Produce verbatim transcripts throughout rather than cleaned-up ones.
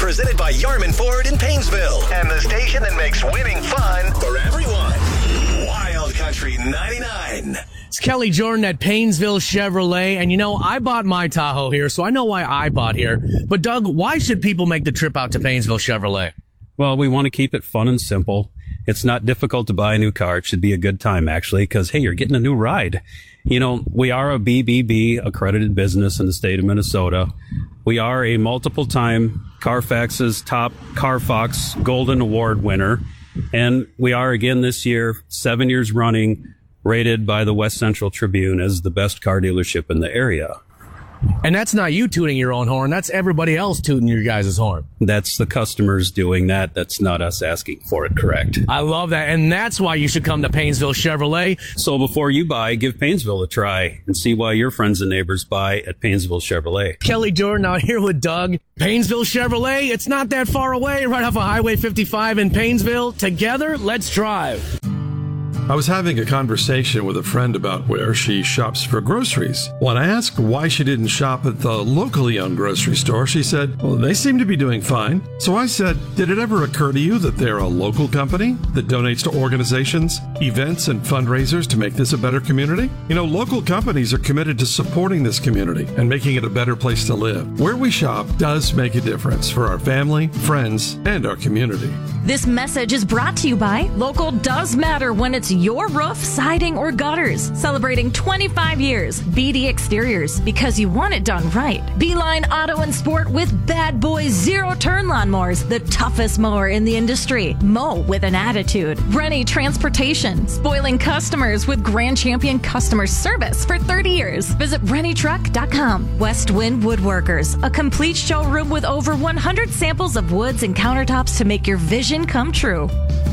presented by Yarman Ford in Painesville. And the station that makes winning fun for everyone. Wild Country ninety-nine. It's Kelly Jordan at Painesville Chevrolet. And you know, I bought my Tahoe here, so I know why I bought here. But Doug, why should people make the trip out to Painesville Chevrolet? Well, we want to keep it fun and simple. It's not difficult to buy a new car. It should be a good time, actually, because, hey, you're getting a new ride. You know, we are a B B B accredited business in the state of Minnesota. We are a multiple-time Carfax's top Carfox Golden Award winner. And we are, again, this year, seven years running, rated by the West Central Tribune as the best car dealership in the area. And that's not you tooting your own horn. That's everybody else tooting your guys' horn. That's the customers doing that. That's not us asking for it, correct? I love that. And that's why you should come to Painesville Chevrolet. So before you buy, give Painesville a try and see why your friends and neighbors buy at Painesville Chevrolet. Kelly Jordan out here with Doug. Painesville Chevrolet, it's not that far away, right off of Highway fifty-five in Painesville. Together, let's drive. I was having a conversation with a friend about where she shops for groceries. When I asked why she didn't shop at the locally owned grocery store, she said, well, they seem to be doing fine. So I said, did it ever occur to you that they're a local company that donates to organizations, events, and fundraisers to make this a better community? You know, local companies are committed to supporting this community and making it a better place to live. Where we shop does make a difference for our family, friends, and our community. This message is brought to you by Local Does Matter when it's your roof, siding, or gutters. Celebrating twenty-five years. B D Exteriors, because you want it done right. Beeline Auto and Sport with Bad Boy Zero Turn Lawnmowers, the toughest mower in the industry. Mow with an attitude. Rennie Transportation, spoiling customers with Grand Champion customer service for thirty years. Visit rennie truck dot com. West Wind Woodworkers, a complete showroom with over one hundred samples of woods and countertops to make your vision come true.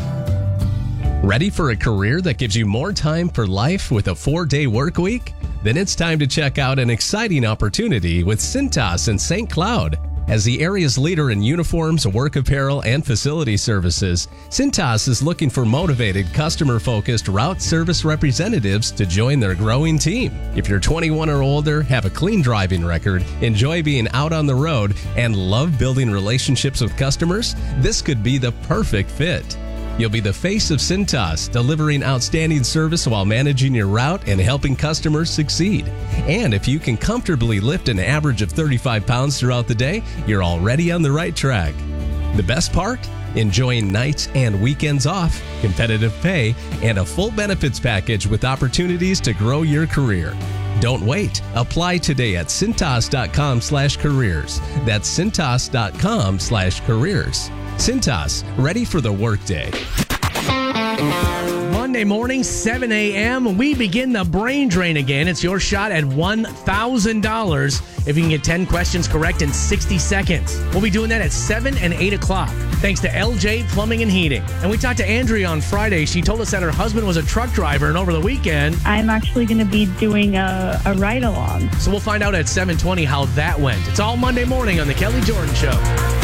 Ready for a career that gives you more time for life with a four-day work week? Then it's time to check out an exciting opportunity with Cintas in Saint Cloud. As the area's leader in uniforms, work apparel, and facility services, Cintas is looking for motivated, customer-focused route service representatives to join their growing team. If you're twenty-one or older, have a clean driving record, enjoy being out on the road, and love building relationships with customers, this could be the perfect fit. You'll be the face of Cintas, delivering outstanding service while managing your route and helping customers succeed. And if you can comfortably lift an average of thirty-five pounds throughout the day, you're already on the right track. The best part? Enjoying nights and weekends off, competitive pay, and a full benefits package with opportunities to grow your career. Don't wait. Apply today at cintas.com slash careers. That's cintas.com slash careers. Cintas, ready for the workday. Monday morning, seven a.m., we begin the brain drain again. It's your shot at one thousand dollars if you can get ten questions correct in sixty seconds. We'll be doing that at seven and eight o'clock, thanks to L J Plumbing and Heating. And we talked to Andrea on Friday. She told us that her husband was a truck driver, and over the weekend, I'm actually going to be doing a, a ride-along. So we'll find out at seven twenty how that went. It's all Monday morning on The Kelly Jordan Show.